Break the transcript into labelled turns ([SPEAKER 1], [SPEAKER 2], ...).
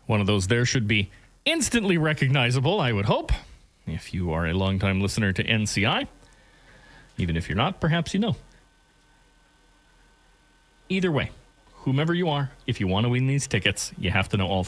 [SPEAKER 1] One of those there should be instantly recognizable, I would hope, if you are a longtime listener to NCI. Even if you're not, perhaps you know. Either way, whomever you are, if you want to win these tickets, you have to know all